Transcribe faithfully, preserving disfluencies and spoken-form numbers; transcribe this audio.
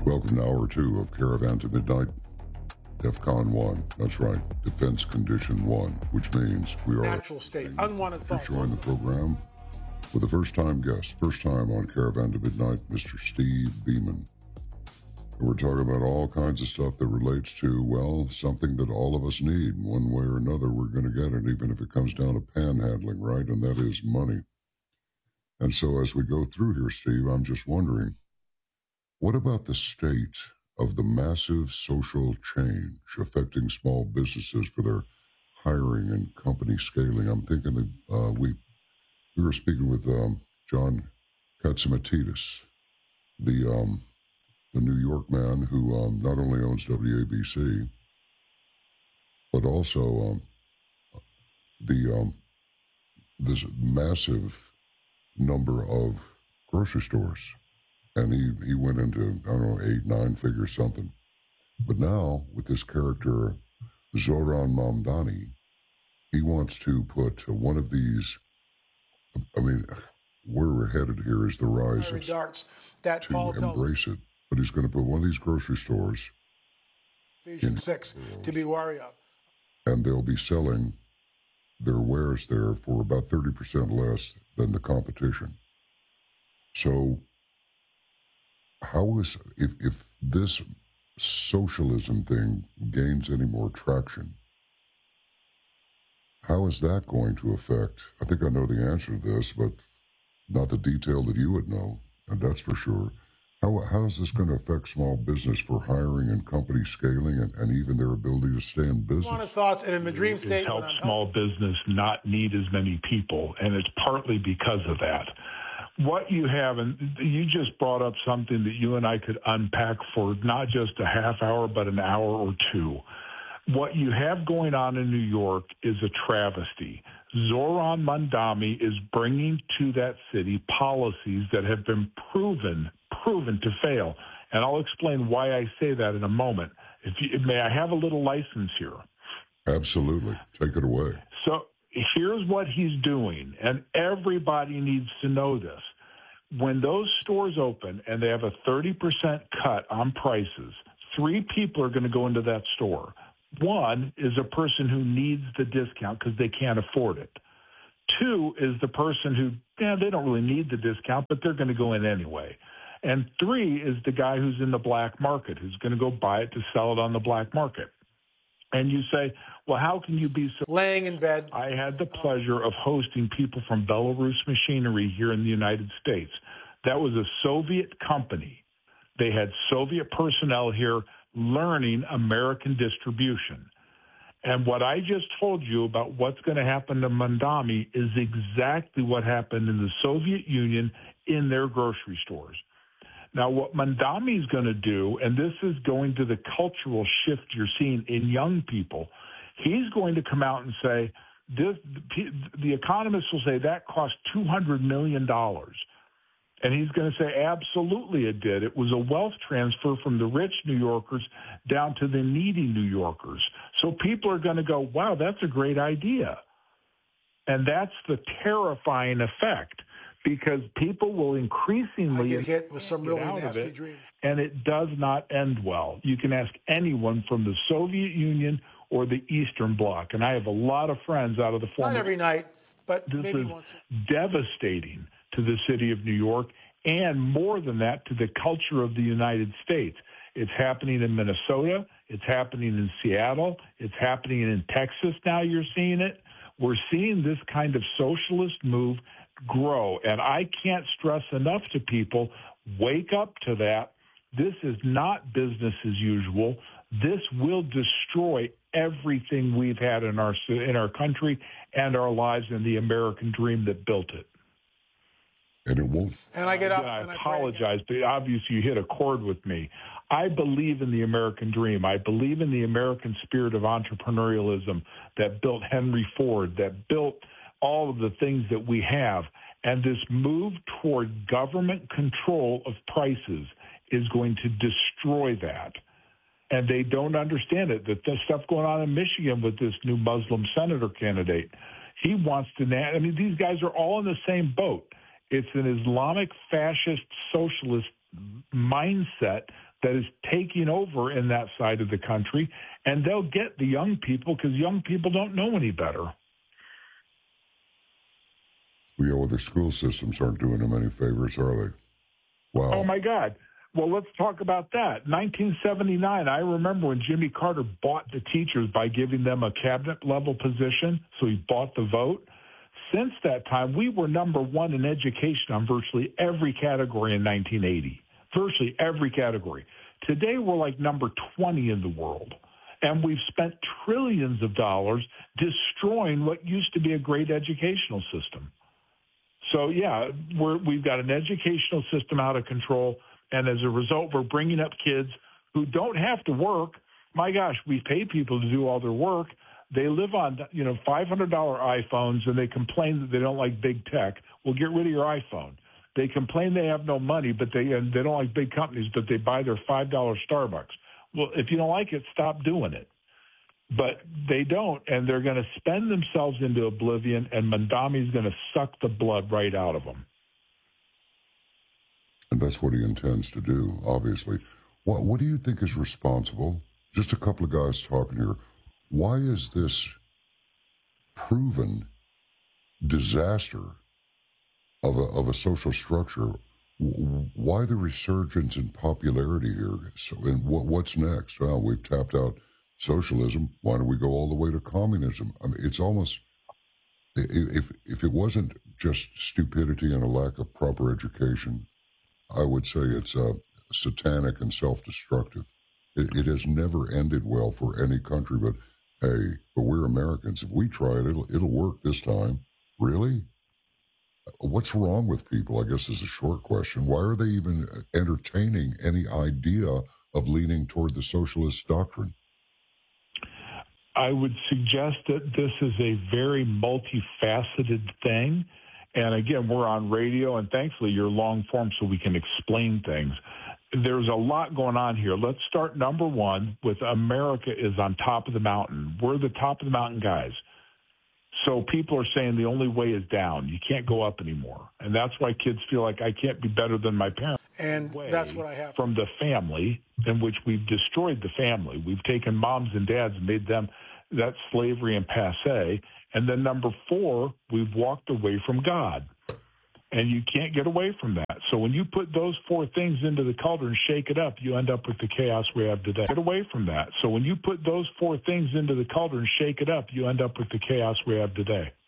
Welcome to hour two of Caravan to Midnight, DEFCON one. That's right, Defense Condition one, which means we are natural state, unwanted thoughts. Join the program with a first-time guest, first time on Caravan to Midnight, Mister Steve Beeman. And we're talking about all kinds of stuff that relates to, well, something that all of us need. One way or another, we're going to get it, even if it comes down to panhandling, right? And that is money. And so as we go through here, Steve, I'm just wondering, what about the state of the massive social change affecting small businesses for their hiring and company scaling? I'm thinking that uh, we we were speaking with um, John Catsimatidis, the um, the New York man who um, not only owns W A B C, but also um, the um, this massive number of grocery stores. And he, he went into, I don't know, eight, nine figures something. But now, with this character, Zoran Mamdani, he wants to put one of these, I mean, where we're headed here is the rise of darts that to Paul embrace it. But he's going to put one of these grocery stores, Ephesians six, to be wary of. And they'll be selling their wares there for about thirty percent less than the competition. So, how is, if, if this socialism thing gains any more traction, how is that going to affect, I think I know the answer to this, but not the detail that you would know, and that's for sure. How, how is this going to affect small business for hiring and company scaling and, and even their ability to stay in business? One of thoughts, and in the dream state, it helps small business not need as many people, and it's partly because of that. What you have, and you just brought up something that you and I could unpack for not just a half hour, but an hour or two. What you have going on in New York is a travesty. Zoran Mamdani is bringing to that city policies that have been proven, proven to fail. And I'll explain why I say that in a moment. If you, may I have a little license here? Absolutely. Take it away. So here's what he's doing, and everybody needs to know this. When those stores open and they have a thirty percent cut on prices, three people are going to go into that store. One is a person who needs the discount because they can't afford it. Two is the person who, yeah, they don't really need the discount, but they're going to go in anyway. And three is the guy who's in the black market, who's going to go buy it to sell it on the black market. And you say, well, how can you be so... Laying in bed. I had the pleasure of hosting people from Belarus Machinery here in the United States. That was a Soviet company. They had Soviet personnel here learning American distribution. And what I just told you about what's going to happen to Mamdani is exactly what happened in the Soviet Union in their grocery stores. Now, what Mamdani is going to do, and this is going to the cultural shift you're seeing in young people, he's going to come out and say, this, the economists will say that cost two hundred million dollars. And he's going to say, absolutely it did. It was a wealth transfer from the rich New Yorkers down to the needy New Yorkers. So people are going to go, wow, that's a great idea. And that's the terrifying effect, because people will increasingly I get hit with some really nasty it, dreams. And it does not end well. You can ask anyone from the Soviet Union or the Eastern Bloc. And I have a lot of friends out of the former. Not every night, but this maybe is once. devastating to the city of New York, and more than that, to the culture of the United States. It's happening in Minnesota. It's happening in Seattle. It's happening in Texas now. You're seeing it. We're seeing this kind of socialist move grow. And I can't stress enough to people, wake up to that. This is not business as usual. This will destroy everything we've had in our in our country and our lives and the American dream that built it. And it won't. And I get up I and I apologize, but obviously you hit a chord with me. I believe in the American dream. I believe in the American spirit of entrepreneurialism that built Henry Ford, that built all of the things that we have. And this move toward government control of prices is going to destroy that. And they don't understand it. The, the stuff going on in Michigan with this new Muslim senator candidate, he wants to, I mean, these guys are all in the same boat. It's an Islamic fascist socialist mindset that is taking over in that side of the country, and they'll get the young people because young people don't know any better. Yeah, well, the school systems aren't doing them any favors, are they? Wow. Oh, my God. Well, let's talk about that. nineteen seventy-nine, I remember when Jimmy Carter bought the teachers by giving them a cabinet-level position, so he bought the vote. Since that time, we were number one in education on virtually every category in nineteen eighty, virtually every category. Today, we're like number twenty in the world, and we've spent trillions of dollars destroying what used to be a great educational system. So, yeah, we're, we've got an educational system out of control, and as a result, we're bringing up kids who don't have to work. My gosh, we pay people to do all their work. They live on, you know, five hundred dollars iPhones, and they complain that they don't like big tech. Well, get rid of your iPhone. They complain they have no money, but they and they don't like big companies, but they buy their five dollar Starbucks. Well, if you don't like it, stop doing it. But they don't, and they're going to spend themselves into oblivion, and Mamdani's going to suck the blood right out of them. And that's what he intends to do, obviously. What, what do you think is responsible? Just a couple of guys talking here. Why is this proven disaster of a, of a social structure, why the resurgence in popularity here? So, and what, what's next? Well, we've tapped out socialism. Why don't we go all the way to communism? I mean, it's almost, if if it wasn't just stupidity and a lack of proper education, I would say it's uh, satanic and self-destructive. It, it has never ended well for any country, but hey, but we're Americans. If we try it, it'll, it'll work this time. Really? What's wrong with people, I guess, is a short question. Why are they even entertaining any idea of leaning toward the socialist doctrine? I would suggest that this is a very multifaceted thing. And again, we're on radio, and thankfully you're long form so we can explain things. There's a lot going on here. Let's start number one with America is on top of the mountain. We're the top of the mountain guys. So people are saying the only way is down. You can't go up anymore. And that's why kids feel like I can't be better than my parents. And that's what I have. From the family, in which we've destroyed the family. We've taken moms and dads and made them, that's slavery and passe. And then number four, we've walked away from God. And you can't get away from that. So when you put those four things into the cauldron, shake it up, you end up with the chaos we have today. Get away from that. So when you put those four things into the cauldron, shake it up, you end up with the chaos we have today.